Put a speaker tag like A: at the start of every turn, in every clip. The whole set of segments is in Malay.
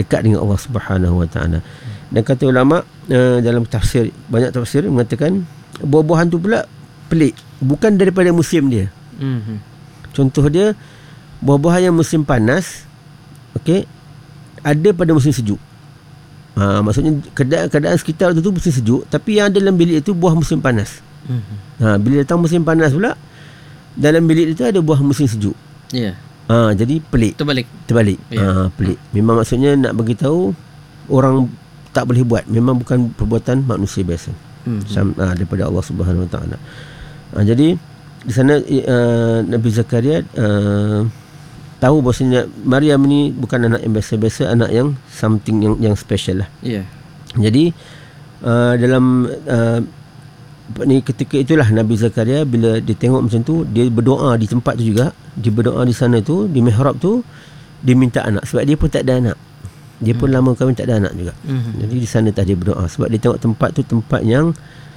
A: dekat dengan Allah Subhanahu Wa Taala. Dan kata ulama dalam tafsir, banyak tafsir mengatakan buah-buahan tu pula pelik, bukan daripada musim dia. Contoh dia, buah-buahan yang musim panas, okey, ada pada musim sejuk. Maksudnya keadaan sekitar tu musim sejuk, tapi yang ada dalam bilik itu buah musim panas. Bila datang musim panas pula, dalam bilik itu ada buah musim sejuk. Jadi pelik. Terbalik. Pelik. Memang maksudnya nak bagi tahu orang tak boleh buat. Memang bukan perbuatan manusia biasa. Daripada Allah Subhanahu Wa Taala. Jadi di sana Nabi Zakaria tahu bahawasanya Maryam ni bukan anak yang biasa-biasa, anak yang something yang special lah. Jadi dalam ketika itulah Nabi Zakaria bila dia tengok macam tu, dia berdoa di tempat tu juga. Dia berdoa di sana tu, di mihrab tu, dia minta anak sebab dia pun tak ada anak. Dia pun lama kahwin, tak ada anak juga. Jadi di sana dia berdoa sebab dia tengok tempat tu tempat yang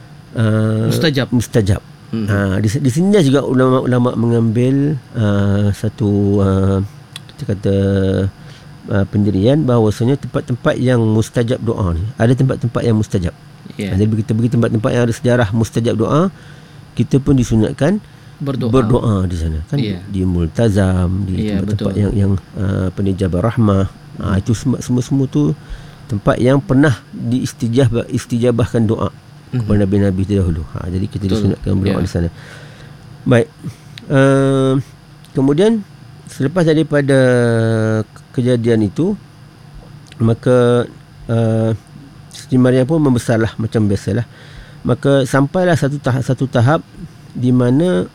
A: mustajab. Di sini juga ulama mengambil satu kita kata pendirian bahawasanya tempat-tempat yang mustajab doa ni, ada tempat-tempat yang mustajab. Jadi kita pergi tempat-tempat yang ada sejarah mustajab doa, kita pun disunatkan berdoa di sana kan. Di multazam, di tempat-tempat yang penijabah rahmah. Itu semua tu tempat yang pernah diistijabahkan doa kepada nabi-nabi terdahulu. Jadi kita disunatkan berdoa di sana. Baik. Kemudian selepas daripada kejadian itu, maka Siti Maryam pun membesarlah macam biasalah. Maka sampailah satu tahap di mana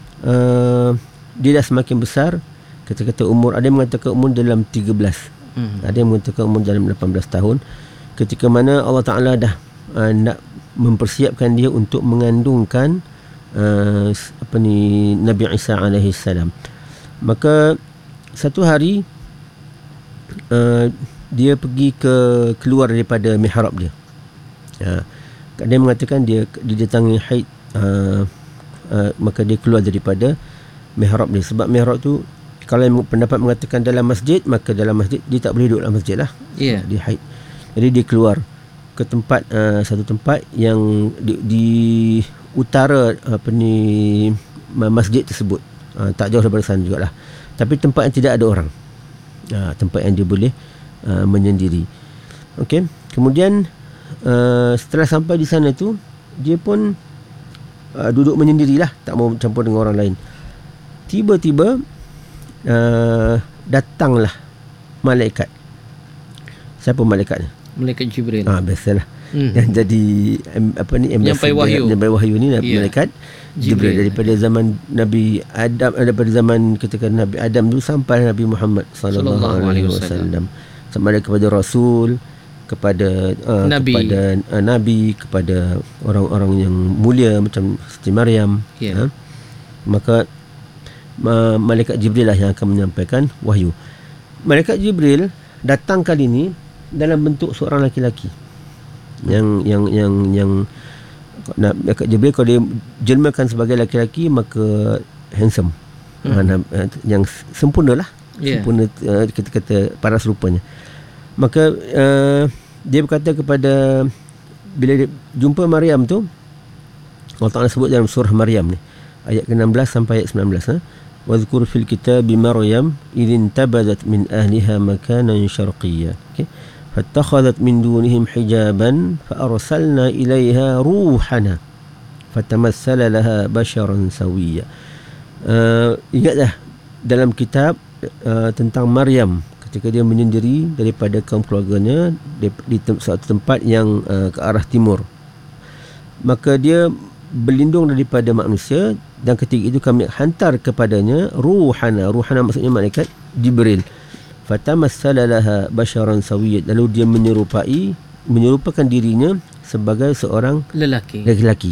A: dia dah semakin besar. Kata-kata umur, ada yang mengatakan umur dalam 13. Ada yang mengatakan umur dalam 18 tahun. Ketika mana Allah Ta'ala dah nak mempersiapkan dia untuk mengandungkan Nabi Isa alaihi salam. Maka satu hari dia pergi keluar daripada mihrab dia. Dia mengatakan dia didatangi haid, maka dia keluar daripada mihrab dia. Sebab mihrab tu, kalau pendapat mengatakan dalam masjid, maka dalam masjid dia tak boleh duduk dalam masjid lah. Dia haid. Jadi dia keluar ke tempat satu tempat yang di utara masjid tersebut. Tak jauh daripada sana jugalah. Tapi tempat yang tidak ada orang. Tempat yang dia boleh menyendiri. Okey. Kemudian setelah sampai di sana tu, dia pun duduk menyendirilah, tak mau campur dengan orang lain. Tiba-tiba datanglah malaikat. Siapa malaikatnya?
B: Malaikat Jibril.
A: Biasalah. Yang jadi
B: nyampai
A: wahyu ni malaikat Jibril daripada zaman Nabi Adam, daripada zaman ketika Nabi Adam dulu sampai Nabi Muhammad sallallahu alaihi wasallam, sama ada kepada rasul, kepada Nabi. Kepada Nabi, kepada orang-orang yang mulia macam Siti Maryam. Maka malaikat Jibril lah yang akan menyampaikan wahyu. Malaikat Jibril datang kali ini dalam bentuk seorang laki-laki yang malaikat Jibril kalau dia jelmakan sebagai laki-laki, maka handsome, yang sempurna lah. Sempurna, kita kata paras rupanya. Maka dia berkata kepada, bila dia jumpa Maryam tu, Allah Ta'ala sebut dalam surah Maryam ni, ayat ke-16 sampai ayat 19. Wadhkur fil kitabi Maryam idhin tabadat min ahliha makanan syarqiyya. Fattakhadhat min dunihim hijaban fa-arsalna ilaiha ruhana fatamassala laha basharan sawiyya. Ingatlah dalam kitab tentang Maryam ketika dia menyendiri daripada kaum keluarganya di suatu tempat yang ke arah timur. Maka dia berlindung daripada manusia, dan ketika itu kami hantar kepadanya ruhana. Ruhana maksudnya malaikat Jibril. Fatamassala laha basharan sawiyya, lalu dia menyerupakan dirinya sebagai seorang lelaki.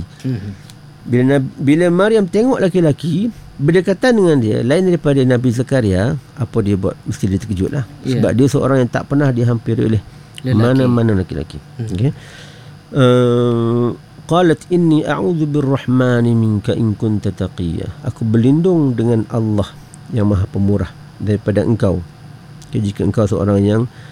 A: Bila Maryam tengok laki-laki berdekatan dengan dia lain daripada Nabi Zakaria, apa dia buat? Mesti dia terkejut lah. Sebab dia seorang yang tak pernah dihampiri oleh mana-mana laki-laki. Okay. Qalat inni a'udzu birrahmani minka in kunta taqiyya. Aku berlindung dengan Allah yang Maha Pemurah daripada engkau. Okay, jika engkau seorang yang